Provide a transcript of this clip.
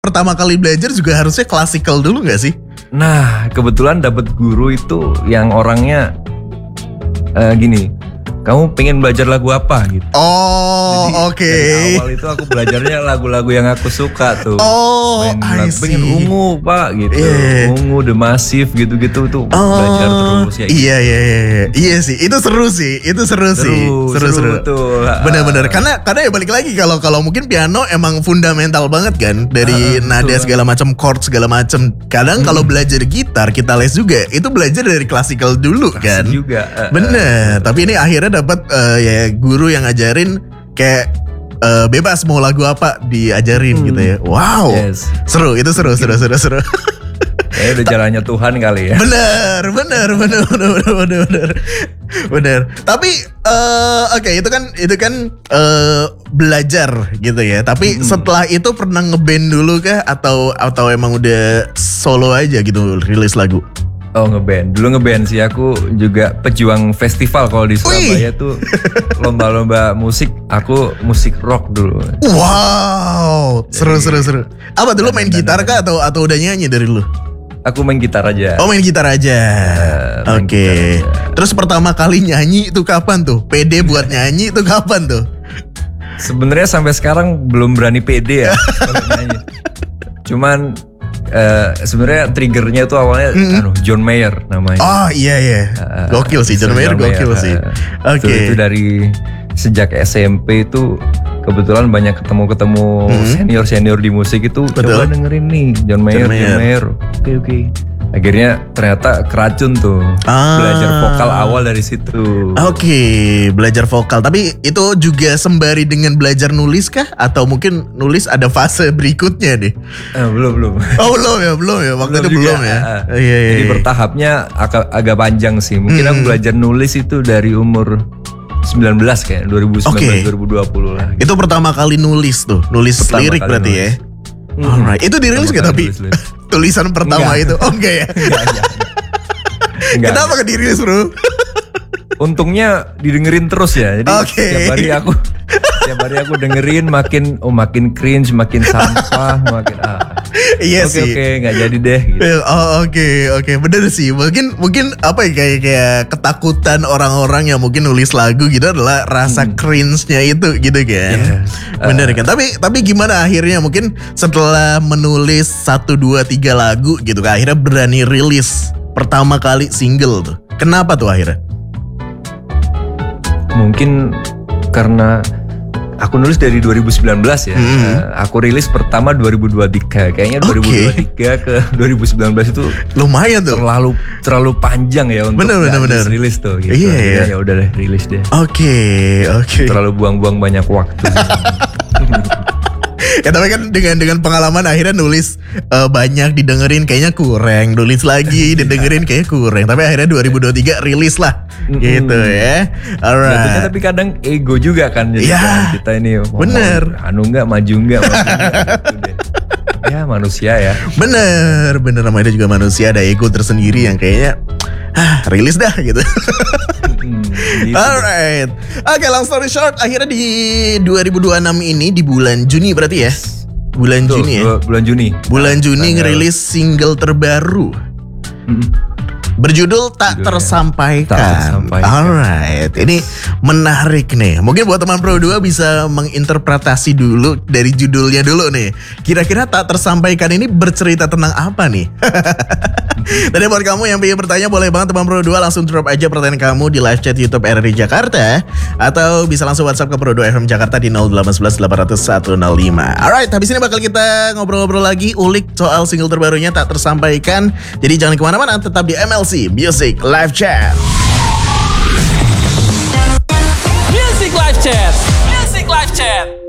pertama kali belajar juga harusnya klasikal dulu gak sih? Nah, kebetulan dapet guru itu yang orangnya gini, kamu pengen belajar lagu apa gitu. Oh, oke. Dari awal itu aku belajarnya lagu-lagu yang aku suka tuh. Oh, I see. Pengen Ungu pak gitu, Ungu, The Massive gitu-gitu tuh belajar terus ya. Iya sih, itu seru sih. Seru tuh. Bener-bener, karena ya balik lagi kalau mungkin piano emang fundamental banget kan dari nada segala macam, chord segala macam. Kadang kalau belajar gitar kita les juga, itu belajar dari klasikal dulu kan. Juga. Bener, tapi ini akhirnya dapat ya guru yang ngajarin kayak bebas mau lagu apa diajarin gitu ya. Wow. Yes. Seru. Kayaknya udah jalannya Tuhan kali ya. Bener. Tapi oke, itu kan belajar gitu ya. Tapi setelah itu pernah ngeband dulu kah atau emang udah solo aja gitu rilis lagu? Oh, dulu ngeband sih, aku juga pejuang festival kalau di Surabaya tuh lomba-lomba musik, aku musik rock dulu. Wow, seru. Apa dulu main gitar kah atau udah nyanyi dari dulu? Aku main gitar aja. Oh, main gitar aja. Oke. Terus pertama kali nyanyi itu kapan tuh? Pede buat nyanyi itu kapan tuh? Sebenarnya sampai sekarang belum berani pede ya kalau nyanyi. Cuman sebenarnya triggernya tuh awalnya John Mayer namanya. Oh iya. Gokil sih, John Mayer gokil sih. Oke. Itu dari sejak SMP itu kebetulan banyak ketemu senior di musik itu. Betul. Coba dengerin nih John Mayer. Oke. Akhirnya ternyata keracun tuh. Belajar vokal awal dari situ. Oke, belajar vokal. Tapi itu juga sembari dengan belajar nulis kah? Atau mungkin nulis ada fase berikutnya nih? Belum. Oh belum ya. Waktu itu belum ya. Iya. Jadi bertahapnya agak panjang sih. Mungkin aku belajar nulis itu dari umur 19 kayak 2019-2020 lah. Itu pertama kali nulis tuh. Nulis lirik berarti ya. Alright. Itu dirilis gak tapi? Tulisan pertama itu. Oh enggak ya? Enggak. Kenapa gak dirilis bro? Untungnya didengerin terus ya. Jadi setiap hari aku dengerin makin cringe, makin sampah, makin Iya sih. Oke, nggak jadi deh. Gitu. Oke, bener sih. Mungkin apa ya kayak ketakutan orang-orang yang mungkin nulis lagu gitu adalah rasa cringe-nya itu gitu kan. Yeah. Bener kan. Tapi gimana akhirnya mungkin setelah menulis 1, 2, 3 lagu gitu kan, akhirnya berani rilis pertama kali single tuh. Kenapa tuh akhirnya? Mungkin karena aku nulis dari 2019 ya. Aku rilis pertama 2023. Kayaknya 2023 ke 2019 itu lumayan tuh. Terlalu panjang ya untuk rilis tuh gitu. Iya. Ya udah deh, rilis deh. Oke. Terlalu buang-buang banyak waktu. Ya tapi kan dengan pengalaman akhirnya nulis banyak didengerin kayaknya kurang, nulis lagi didengerin kayaknya kurang, tapi akhirnya 2023 rilis lah gitu ya. Alright. Tapi kadang ego juga kan jadi kita ini bener maju nggak gitu deh. Ya manusia ya. Bener namanya juga manusia, ada ego tersendiri yang kayaknya rilis dah gitu. Gitu. Alright. Oke, long story short, akhirnya di 2026 ini di bulan Juni berarti ya? Bulan Juni ya? Bulan Juni ngerilis single terbaru. Berjudul Tak Tersampaikan. Alright, ini menarik nih. Mungkin buat teman Pro 2 bisa menginterpretasi dulu dari judulnya dulu nih. Kira-kira Tak Tersampaikan ini bercerita tentang apa nih? Dan buat kamu yang ingin bertanya, boleh banget teman Pro 2 langsung drop aja pertanyaan kamu di live chat YouTube RRI Jakarta, atau bisa langsung WhatsApp ke Pro 2 FM Jakarta di 0811 800 105. Alright, habis ini bakal kita ngobrol-ngobrol lagi, ulik soal single terbarunya Tak Tersampaikan. Jadi jangan kemana-mana, tetap di MLC Music Live Chat. Music Live Chat.